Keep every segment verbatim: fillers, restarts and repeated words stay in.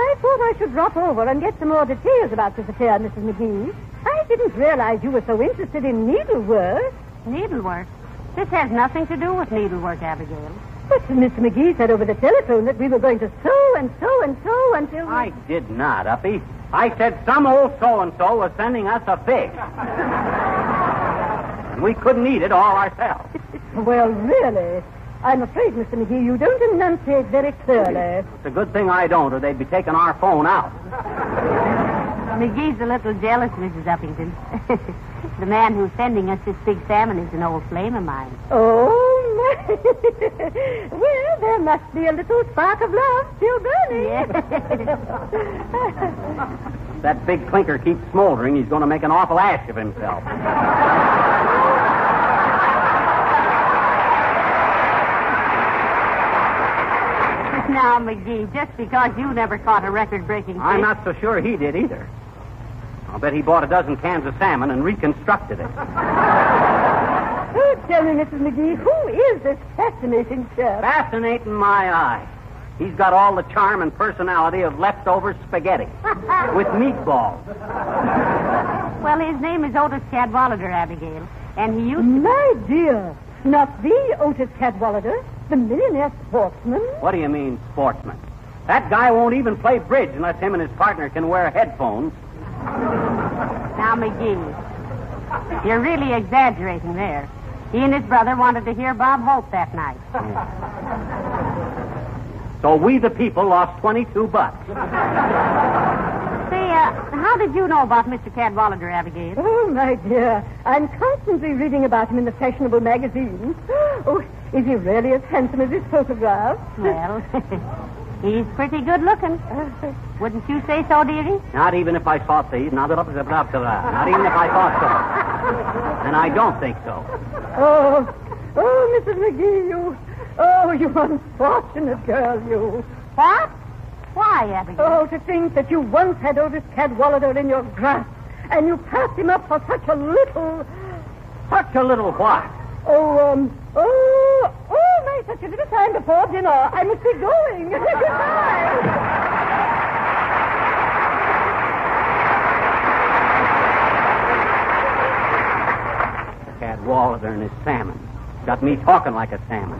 I thought I should drop over and get some more details about this affair, Missus McGee. I didn't realize you were so interested in needlework. Needlework? This has nothing to do with needlework, Abigail. But Mister McGee said over the telephone that we were going to sew and sew and sew until... We... I did not, Uppy. I said some old so-and-so was sending us a fish. And we couldn't eat it all ourselves. Well, really, I'm afraid, Mister McGee, you don't enunciate very clearly. It's a good thing I don't, or they'd be taking our phone out. McGee's a little jealous, Missus Uppington. The man who's sending us this big salmon is an old flame of mine. Oh, my. Well, there must be a little spark of love still burning. Yes. That big clinker keeps smoldering. He's going to make an awful ash of himself. Now, McGee, just because you never caught a record-breaking fish... I'm not so sure he did either. I'll bet he bought a dozen cans of salmon and reconstructed it. Oh, tell me, Missus McGee, who is this fascinating chap? Fascinating my eye. He's got all the charm and personality of leftover spaghetti with meatballs. Well, his name is Otis Cadwallader, Abigail, and he used to... My dear, not the Otis Cadwallader, the millionaire sportsman? What do you mean, sportsman? That guy won't even play bridge unless him and his partner can wear headphones. Now, McGee, you're really exaggerating there. He and his brother wanted to hear Bob Hope that night. So we, the people, lost twenty-two bucks. Say, uh, how did you know about Mister Cadwallader, Abigail? Oh, my dear, I'm constantly reading about him in the fashionable magazines. Oh, is he really as handsome as his photograph? Well, he's pretty good looking. Wouldn't you say so, dearie? Not even if I thought so. Not, not even if I thought so. And I don't think so. Oh, oh, Missus McGee, you... Oh, you unfortunate girl, you. What? Why, Abigail? Oh, to think that you once had Otis Cadwallader in your grasp, and you passed him up for such a little... Such a little what? Oh, um... Oh, oh, my, such a little time before dinner. I must be going. Goodbye. Cadwallader and his salmon. Got me talking like a salmon.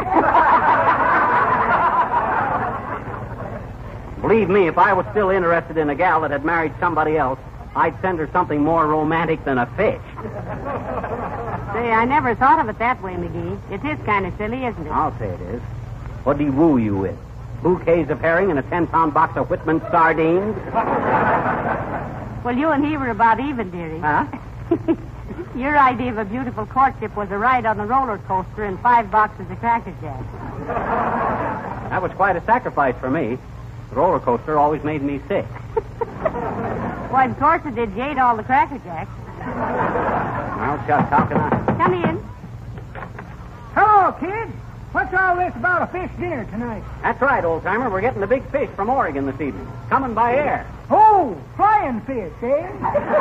Believe me, if I was still interested in a gal that had married somebody else, I'd send her something more romantic than a fish. Say, I never thought of it that way, McGee. It is kind of silly, isn't it? I'll say it is. What'd he woo you with? Bouquets of herring and a ten-pound box of Whitman sardines? Well, you and he were about even, dearie. Huh? Your idea of a beautiful courtship was a ride on the roller coaster and five boxes of Cracker Jack. That was quite a sacrifice for me. The roller coaster always made me sick. Why, of course it did. You ate all the Cracker Jacks. Well, shucks, how can I? Come in. Hello, kid. What's all this about a fish dinner tonight? That's right, old-timer. We're getting the big fish from Oregon this evening. Coming by air. Oh, flying fish, eh?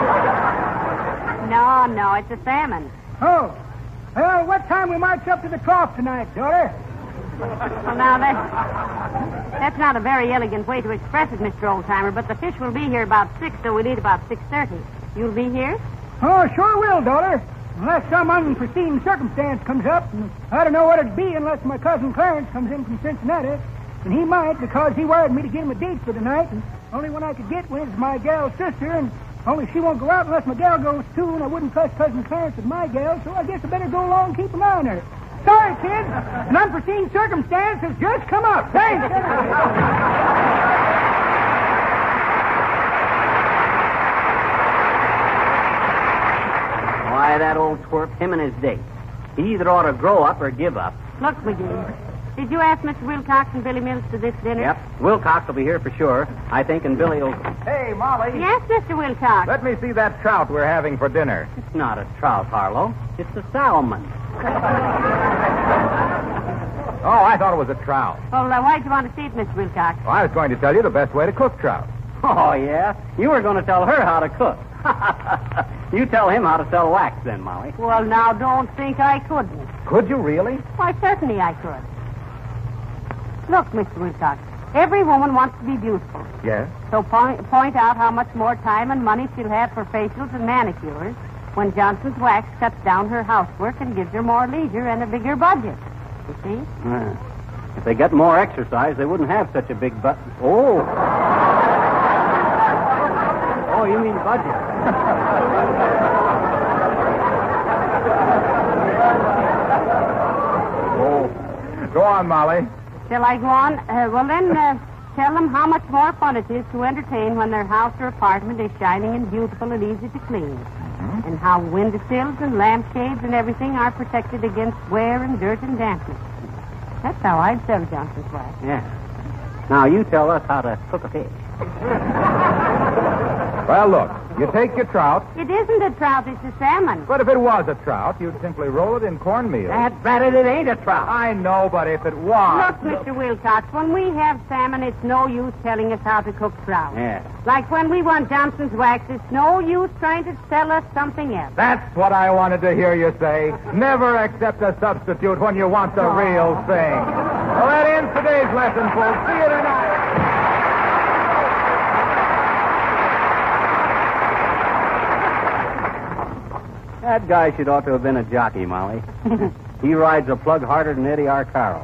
No, no, it's a salmon. Oh. Well, what time we march up to the trough tonight, daughter? Well, now, that's, that's not a very elegant way to express it, Mister Oldtimer, but the fish will be here about six, so we'll eat about six thirty. You'll be here? Oh, sure will, daughter. Unless some unforeseen circumstance comes up, and I don't know what it'd be unless my cousin Clarence comes in from Cincinnati. And he might, because he wired me to get him a date for tonight, and only one I could get was my gal's sister, and only she won't go out unless my gal goes too, and I wouldn't trust Cousin Clarence with my gal, so I guess I better go along and keep an eye on her. Sorry, kid. An unforeseen circumstance has just come up. Thanks. Why, that old twerp, him and his date. He either ought to grow up or give up. Look, McGee, did you ask Mister Wilcox and Billy Mills to this dinner? Yep. Wilcox will be here for sure, I think, and Billy will... Hey, Molly. Yes, Mister Wilcox. Let me see that trout we're having for dinner. It's not a trout, Harlow. It's a salmon. Oh, I thought it was a trout. Well, uh, why'd you want to see it, Mister Wilcox? Well, I was going to tell you the best way to cook trout. Oh, yeah? You were going to tell her how to cook. You tell him how to sell wax then, Molly. Well, now, don't think I couldn't. Could you really? Why, certainly I could. Look, Mister Wilcox, Every woman wants to be beautiful. Yes? So point, point out how much more time and money she'll have for facials and manicures when Johnson's Wax cuts down her housework and gives her more leisure and a bigger budget. You see? Yeah. If they get more exercise, they wouldn't have such a big butt. Oh. Oh, you mean budget. Oh. Go on, Molly. Shall I go on? Uh, well, then, uh, tell them how much more fun it is to entertain when their house or apartment is shining and beautiful and easy to clean. Mm-hmm. And how windowsills and lampshades and everything are protected against wear and dirt and dampness. That's how I'd sell Johnson's Wax. Yeah. Now, you tell us how to cook a fish. Well, look, you take your trout, It isn't a trout, it's a salmon. but if it was a trout, you'd simply roll it in cornmeal. That's rather it ain't a trout. I know, but if it was... Look, Mister Wilcox, when we have salmon, it's no use telling us how to cook trout. Yeah. Like when we want Johnson's Wax, it's no use trying to sell us something else. That's what I wanted to hear you say. Never accept a substitute when you want the real thing. Well, that ends today's lesson, folks. See you tonight. That guy should ought to have been a jockey, Molly. He rides a plug harder than Eddie Arcaro.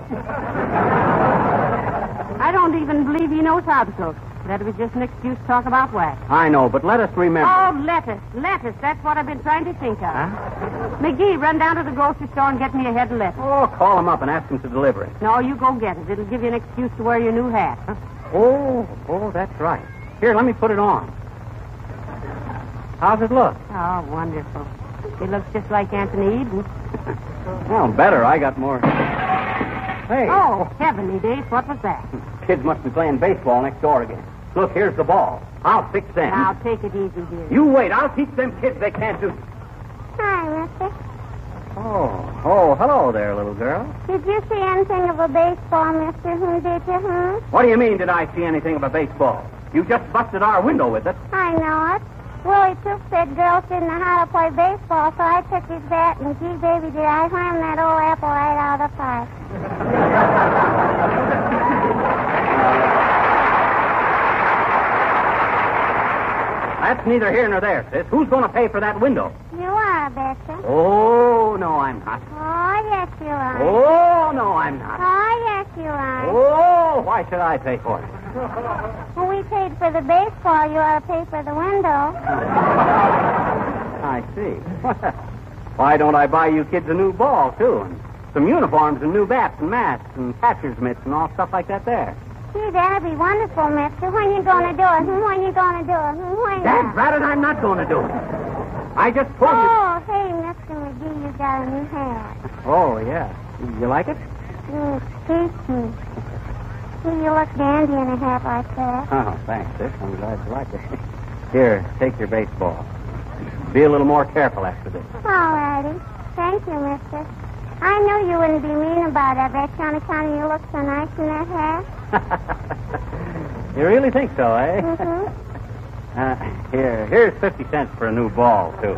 I don't even believe he knows how to cook. That was just an excuse to talk about wax. I know, but let us remember. Oh, lettuce. Lettuce. That's what I've been trying to think of. Huh? McGee, run down to the grocery store and get me a head of lettuce. Oh, call him up and ask him to deliver it. No, you go get it. It'll give you an excuse to wear your new hat. Huh? Oh, oh, that's right. Here, let me put it on. How's it look? Oh, wonderful. He looks just like Anthony Eden. Well, better. I got more. Hey. Oh, heavenly days. What was that? Kids must be playing baseball next door again. Look, here's the ball. I'll fix them. Now, take it easy, dear. You wait. I'll teach them kids they can't do... Hi, mister. Oh, oh, hello there, little girl. Did you see anything of a baseball, mister? Who did you, huh? What do you mean, did I see anything of a baseball? You just busted our window with it. I know it. Willie Took said girls didn't know how to play baseball, so I took his bat, and gee, baby, did I wham that old apple right out of the park. That's neither here nor there, sis. Who's going to pay for that window? You are, I betcha. Oh, no, I'm not. Oh, yes, you are. Oh, no, I'm not. Oh, yes, you are. Oh, why should I pay for it? When we paid for the baseball, you ought to pay for the window. I see. Why don't I buy you kids a new ball, too? And some uniforms and new bats and masks and catcher's mitts and all stuff like that there. Gee, that'd be wonderful, mister. When you going to do it? When you going to do it? When Dad, rather I'm not going to do it. I just told you... Oh, hey, Mister McGee, you got a new hat. Oh, yeah. You like it? Mm, excuse me. Gee, you look dandy in a hat like that. Oh, thanks, sis. I'm glad you like it. Here, take your baseball. Be a little more careful after this. All righty. Thank you, mister. I knew you wouldn't be mean about it. I bet you on account of you look so nice in that hat. You really think so, eh? Mm-hmm. Uh, here, here's fifty cents for a new ball, too.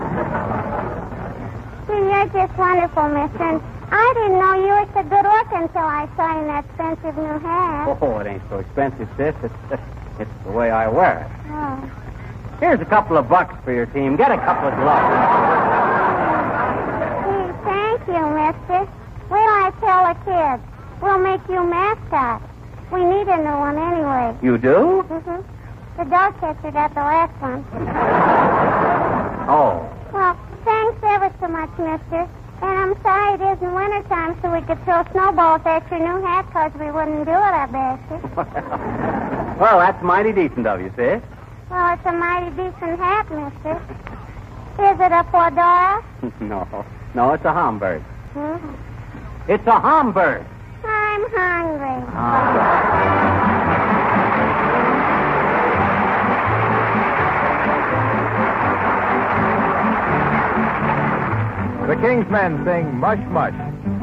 Gee, you're just wonderful, mister. And I didn't know you were so good looking until I saw you in that expensive new hat. Oh, it ain't so expensive, sis. It's, it's the way I wear it. Oh. Here's a couple of bucks for your team. Get a couple of gloves. Gee, thank you, mister. Wait till I tell the kids. We'll make you mascot. We need a new one anyway. You do? Mm-hmm. The dog catcher got the last one. Oh. Well, thanks ever so much, mister. And I'm sorry it isn't wintertime so we could throw snowballs at your new hat because we wouldn't do it, I bet you. Well, that's mighty decent of you, sis. Well, it's a mighty decent hat, mister. Is it a fedora? No. No, it's a Homburg. Mm-hmm. It's a Homburg. I'm hungry. The King's Men sing Mush Mush.